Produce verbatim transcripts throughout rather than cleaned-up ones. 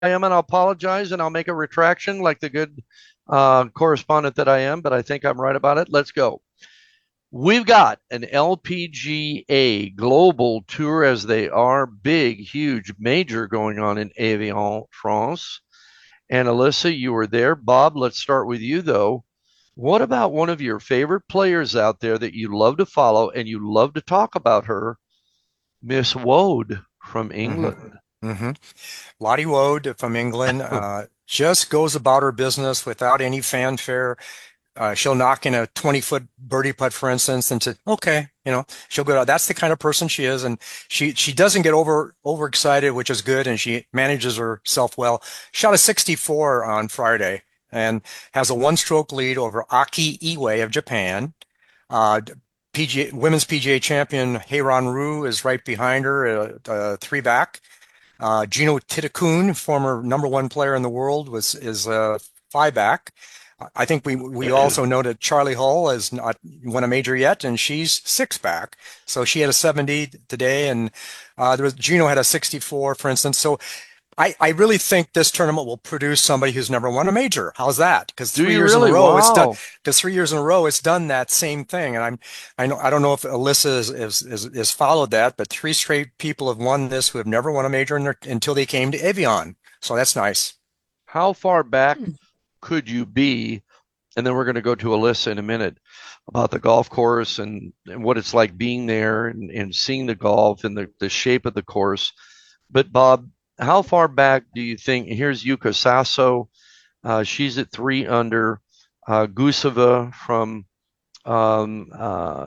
I am, and I'll apologize and I'll make a retraction like the good uh, correspondent that I am, but I think I'm right about it. Let's go. We've got an L P G A global tour, as they are big, huge, major, going on in Evian, France. And Alyssa, you were there. Bob, let's start with you, though. What about one of your favorite players out there that you love to follow and you love to talk about her, Miss Woad from hmm England? hmm Lottie Wood from England uh, just goes about her business without any fanfare. Uh, she'll knock in a twenty foot birdie putt, for instance, and say, okay, you know, she'll go. That's the kind of person she is, and she she doesn't get over overexcited, which is good, and she manages herself well. Shot a sixty-four on Friday and has a one stroke lead over Aki Iwai of Japan. Uh, P G A, women's P G A champion Heiran Ryu is right behind her, uh, uh, three back. Uh, Gino Titakun, former number one player in the world, was is uh, five back. I think we we also know that Charlie Hull has not won a major yet, and she's six back. So she had a seventy today, and uh, there was Gino had a sixty-four, for instance. So I, I really think this tournament will produce somebody who's never won a major. How's that? Because Do three you years in a really? row it's done. Wow. Because three years in a row it's done that same thing. And I'm I know I don't know if Alyssa is is, is, is followed that, but three straight people have won this who have never won a major in their, until they came to Evian. So that's nice. How far back Hmm. could you be? And then we're going to go to Alyssa in a minute about the golf course and, and what it's like being there and, and seeing the golf and the, the shape of the course. But Bob, how far back do you think? Here's Yuka Sasso. Uh, she's at three under. Uh, Guseva from, um, uh,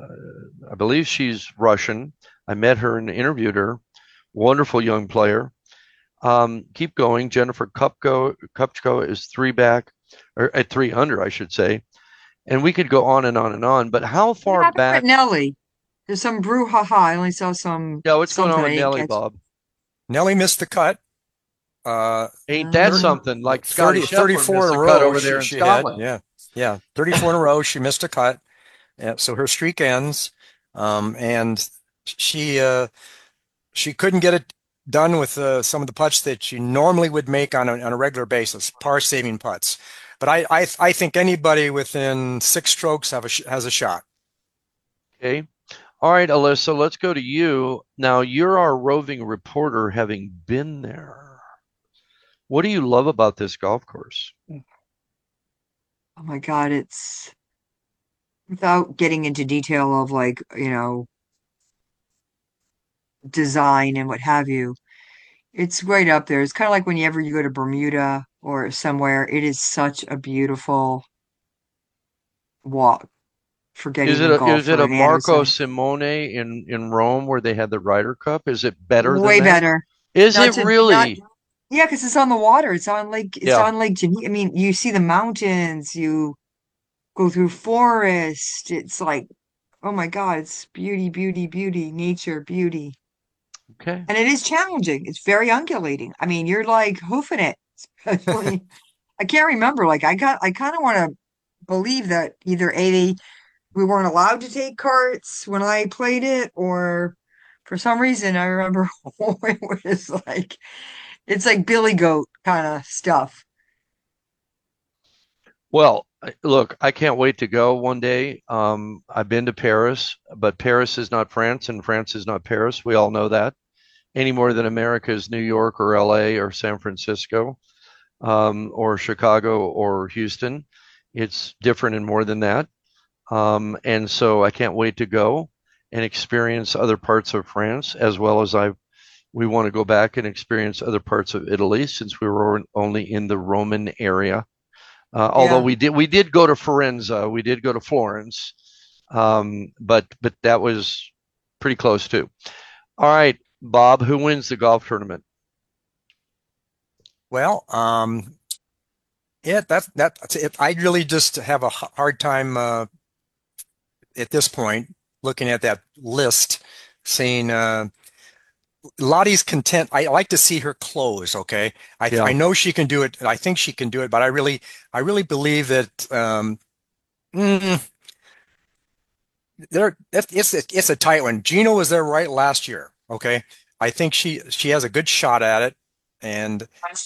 I believe she's Russian. I met her and interviewed her. Wonderful young player. Um, keep going. Jennifer Kupko, Kupchko is three back, or at three under, I should say. And we could go on and on and on. But how What far happened with back? Nelly? There's some brouhaha. I only saw some Yeah, what's going on something. I with didn't Nelly, catch. Bob? Nelly missed the cut. Uh, Ain't that Uh, something? Like Scotty thirty, Scheffler thirty-four missed in a a cut row over she, there in she had. Scotland. Yeah. Yeah. thirty-four in a row. She missed a cut. Yeah, so her streak ends. Um, and she, uh, she couldn't get it done with uh, some of the putts that she normally would make on a, on a regular basis, par saving putts. But I, I, I think anybody within six strokes have a sh has a shot. Okay. All right, Alyssa, let's go to you. Now, you're our roving reporter having been there. What do you love about this golf course? oh my God, it's without getting into detail of like, you know, design and what have you. It's right up there. It's kind of like whenever you go to Bermuda or somewhere, it is such a beautiful walk for Is getting it a a, is golfer it a in Marco Anderson. Simone in in Rome where they had the Ryder Cup? Is it better than Way that? better. Is it Not to not really? Yeah, because it's on the water. It's on Lake it's Yeah. on Lake Geneva. I mean, you see the mountains, you go through forest. It's like, oh my God, it's beauty, beauty, beauty, nature, beauty. Okay. And it is challenging. It's very undulating. I mean, you're like hoofing it, especially. I can't remember. Like, I got, I kind of want to believe that either A, we weren't allowed to take carts when I played it, or for some reason, I remember it was like, it's like Billy Goat kind of stuff. Well, look, I can't wait to go one day. Um, I've been to Paris, but Paris is not France, and France is not Paris. We all know that any more than America is New York or L A or San Francisco, um, or Chicago or Houston. It's different and more than that. Um, and so I can't wait to go and experience other parts of France as well as I we want to go back and experience other parts of Italy since we were only in the Roman area. Uh, although Yeah. we did we did go to Firenze, we did go to Florence, um, but but that was pretty close too. All right, Bob, who wins the golf tournament? Well, um, yeah, that's that's it. I really just have a h- hard time uh, at this point looking at that list, saying uh, Lottie's content. I like to see her close. Okay, I Yeah. I know she can do it. I think she can do it, but I really I really believe that um, mm, there it's it's it's a tight one. Gino was there right last year. Okay, I think she she has a good shot at it. And